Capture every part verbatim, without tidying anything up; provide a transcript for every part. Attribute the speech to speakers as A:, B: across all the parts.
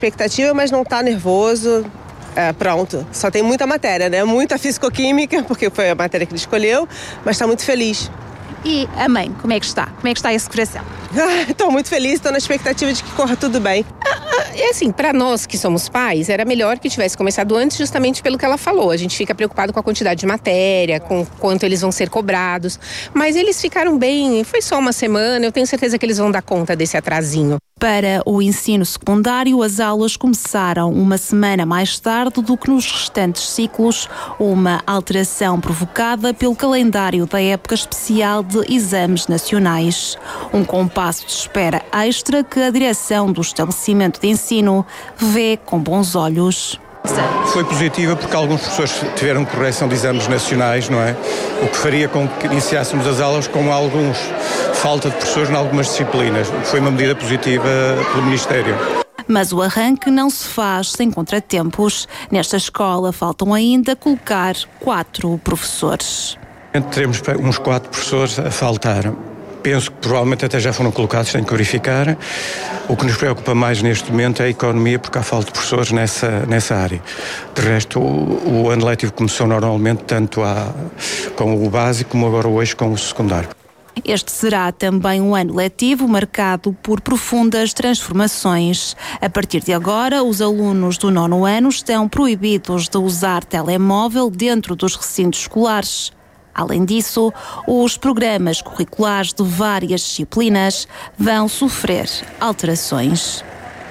A: Expectativa, mas não está nervoso. É, pronto, só tem muita matéria, né? Muita fisicoquímica, porque foi a matéria que ele escolheu, mas está muito feliz.
B: E a mãe, como é que está? Como é que está esse coração?
A: Estou muito feliz, estou na expectativa de que corra tudo bem.
C: É assim, para nós que somos pais, era melhor que tivesse começado antes, justamente pelo que ela falou. A gente fica preocupado com a quantidade de matéria, com quanto eles vão ser cobrados. Mas eles ficaram bem, foi só uma semana, eu tenho certeza que eles vão dar conta desse atrasinho.
B: Para o ensino secundário, as aulas começaram uma semana mais tarde do que nos restantes ciclos, uma alteração provocada pelo calendário da época especial de exames nacionais. Um compasso de espera extra que a direção do estabelecimento de ensino vê com bons olhos.
D: Foi positiva porque alguns professores tiveram correção de exames nacionais, não é? O que faria com que iniciássemos as aulas com alguns falta de professores em algumas disciplinas. Foi uma medida positiva pelo Ministério.
B: Mas o arranque não se faz sem contratempos. Nesta escola faltam ainda colocar quatro professores.
D: Teremos uns quatro professores a faltar. Penso que provavelmente até já foram colocados, tenho que verificar. O que nos preocupa mais neste momento é a economia, porque há falta de professores nessa, nessa área. De resto, o, o ano letivo começou normalmente tanto a, com o básico como agora hoje com o secundário.
B: Este será também um ano letivo marcado por profundas transformações. A partir de agora, os alunos do nono ano estão proibidos de usar telemóvel dentro dos recintos escolares. Além disso, os programas curriculares de várias disciplinas vão sofrer alterações.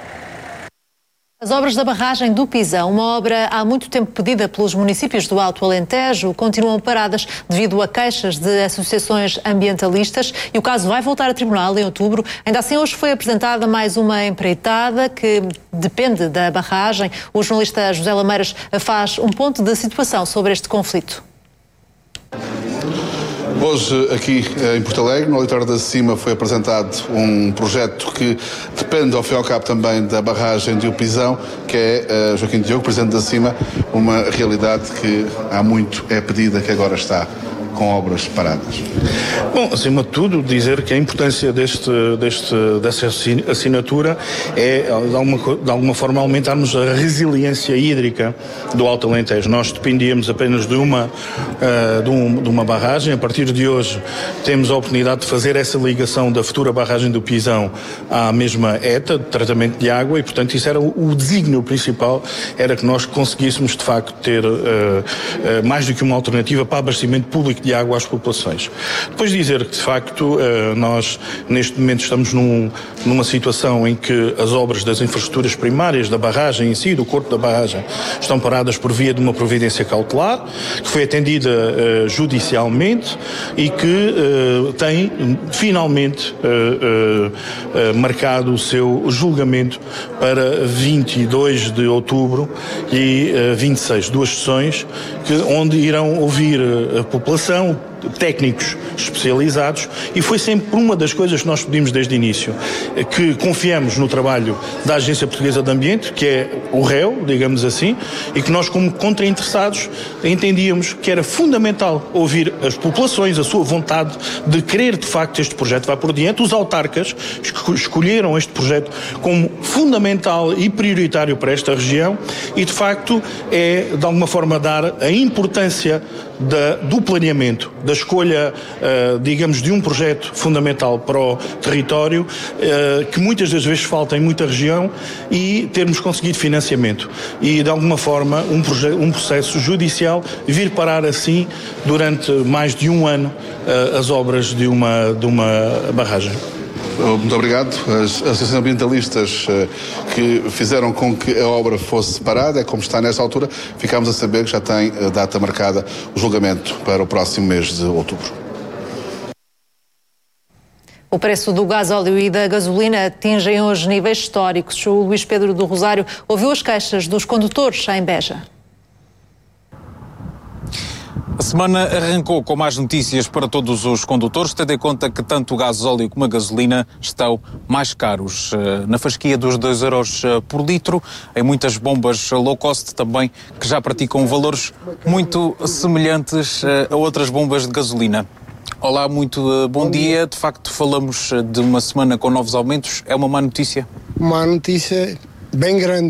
E: As obras da barragem do Pisão, uma obra há muito tempo pedida pelos municípios do Alto Alentejo, continuam paradas devido a queixas de associações ambientalistas e o caso vai voltar a tribunal em outubro. Ainda assim, hoje foi apresentada mais uma empreitada que depende da barragem. O jornalista José Lameiras faz um ponto de situação sobre este conflito.
F: Hoje, aqui em Porto Alegre, no Auditório da Cima, foi apresentado um projeto que depende, ao fim e ao cabo, também da barragem de Pisão, que é, uh, Joaquim Diogo, Presidente da Cima, uma realidade que há muito é pedida, que agora está com obras paradas.
G: Bom, acima de tudo, dizer que a importância deste, deste, dessa assinatura é, de alguma, de alguma forma, aumentarmos a resiliência hídrica do Alto Alentejo. Nós dependíamos apenas de uma, uh, de, um, de uma barragem. A partir de hoje temos a oportunidade de fazer essa ligação da futura barragem do Pisão à mesma ETA, de tratamento de água, e, portanto, isso era o, o desígnio principal, era que nós conseguíssemos, de facto, ter uh, uh, mais do que uma alternativa para abastecimento público de água às populações. Depois dizer que, de facto, nós neste momento estamos num, numa situação em que as obras das infraestruturas primárias, da barragem em si, do corpo da barragem, estão paradas por via de uma providência cautelar, que foi atendida uh, judicialmente e que uh, tem finalmente uh, uh, uh, marcado o seu julgamento para vinte e dois de outubro e uh, vinte e seis, duas sessões, que, onde irão ouvir a população, técnicos especializados, e foi sempre uma das coisas que nós pedimos desde o início, que confiamos no trabalho da Agência Portuguesa de Ambiente, que é o réu, digamos assim, e que nós, como contrainteressados, entendíamos que era fundamental ouvir as populações, a sua vontade de querer, de facto, este projeto vá por diante. Os autarcas escolheram este projeto como fundamental e prioritário para esta região e, de facto, é, de alguma forma, dar a importância da, do planeamento, da escolha, uh, digamos, de um projeto fundamental para o território, uh, que muitas das vezes falta em muita região, e termos conseguido financiamento. E, de alguma forma, um, um processo judicial vir parar assim, durante mais de um ano, uh, as obras de uma, de uma barragem.
F: Muito obrigado. As associações ambientalistas uh, que fizeram com que a obra fosse parada, é como está nessa altura, ficámos a saber que já tem uh, data marcada o julgamento para o próximo mês de outubro.
E: O preço do gasóleo e da gasolina atingem hoje níveis históricos. O Luís Pedro do Rosário ouviu as queixas dos condutores em Beja.
H: A semana arrancou com mais notícias para todos os condutores, tendo em conta que tanto o gasóleo como a gasolina estão mais caros. Na fasquia dos dois euros por litro, em muitas bombas low cost também, que já praticam valores muito semelhantes a outras bombas de gasolina. Olá, muito bom, bom dia. dia. De facto, falamos de uma semana com novos aumentos. É uma má notícia?
I: Má notícia bem grande.